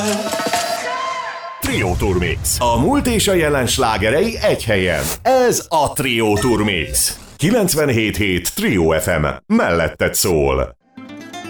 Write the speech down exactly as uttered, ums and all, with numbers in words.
Trio Turmix. A múlt és a jelen slágerei egy helyen. Ez a Trio Turmix. kilencvenhét hét Trio ef em. Melletted szól.